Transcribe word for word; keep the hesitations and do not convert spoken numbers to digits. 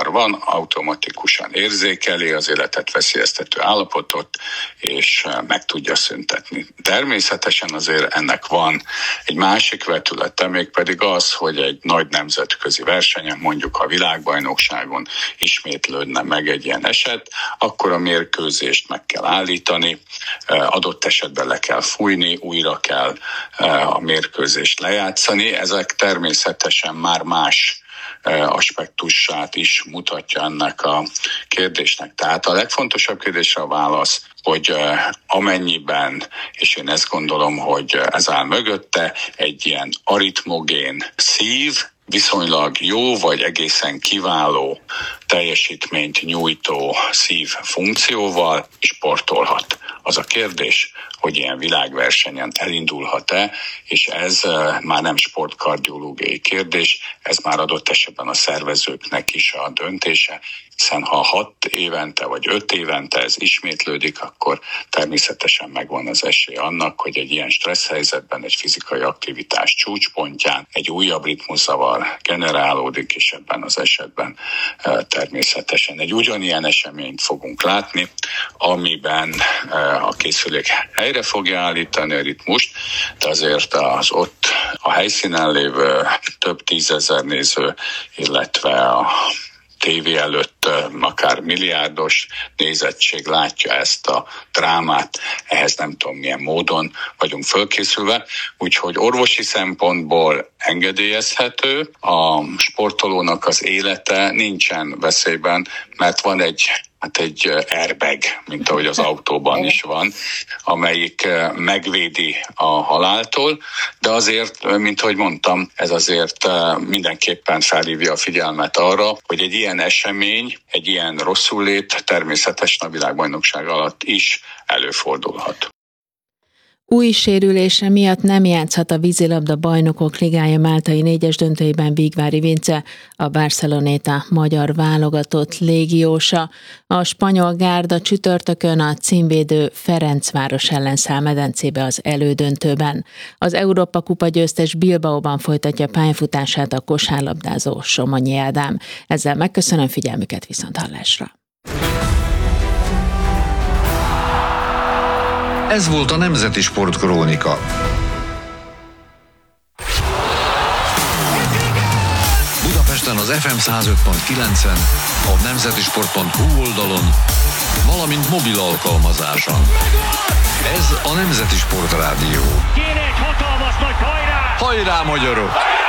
zavar van, automatikusan érzékeli az életet veszélyeztető állapotot, és meg tudja szüntetni. Természetesen azért ennek van egy másik vetülete, mégpedig az, hogy egy nagy nemzetközi versenyen, mondjuk a világbajnokságon ismétlődne meg egy ilyen eset, akkor a mérkőzést meg kell állítani, adott esetben le kell fújni, újra kell a mérkőzést lejátszani. Ezek természetesen már más aspektusát is mutatja ennek a kérdésnek. Tehát a legfontosabb kérdésre a válasz, hogy amennyiben, és én ezt gondolom, hogy ez áll mögötte, egy ilyen aritmogén szív, viszonylag jó vagy egészen kiváló teljesítményt nyújtó szív funkcióval sportolhat. Az a kérdés, hogy ilyen világversenyen elindulhat-e, és ez már nem sportkardiológiai kérdés, ez már adott esetben a szervezőknek is a döntése, hiszen ha hat évente vagy öt évente ez ismétlődik, akkor természetesen megvan az esély annak, hogy egy ilyen stressz helyzetben, egy fizikai aktivitás csúcspontján egy újabb ritmuszavar generálódik, és ebben az esetben természetesen egy ugyanilyen eseményt fogunk látni, amiben a készülék helyre fogja állítani a ritmust, de azért az ott a helyszínen lévő több tízezer néző, illetve a tévé előtt akár milliárdos nézettség látja ezt a drámát, ehhez nem tudom milyen módon vagyunk fölkészülve, úgyhogy orvosi szempontból engedélyezhető, a sportolónak az élete nincsen veszélyben, mert van egy Hát egy airbag, mint ahogy az autóban is van, amelyik megvédi a haláltól, de azért, mint ahogy mondtam, ez azért mindenképpen felhívja a figyelmet arra, hogy egy ilyen esemény, egy ilyen rosszul-lét természetesen a világbajnokság alatt is előfordulhat. Új sérülése miatt nem játszhat a vízilabda bajnokok ligája máltai négyes döntőjében Vigvári Vince, a Barceloneta magyar válogatott légiósa. A spanyol gárda csütörtökön a címvédő Ferencváros ellen száll medencébe az elődöntőben. Az Európa kupa győztes Bilbaóban folytatja pályafutását a kosárlabdázó Somonyi Ádám. Ezzel megköszönöm figyelmüket, viszonthallásra. Ez volt a Nemzeti Sportkrónika. Budapesten az ef em száz öt pont kilencen, a nemzetisport pont hu oldalon, valamint mobil alkalmazáson. Ez a Nemzeti Sport Rádió. Kéne egy hatalmas nagy hajrá! Hajrá, magyarok!